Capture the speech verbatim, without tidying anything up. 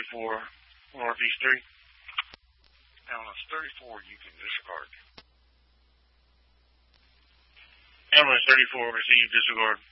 thirty-four, Northeast three. Ambulance thirty-four, you can disregard. Ambulance thirty-four, receive disregard.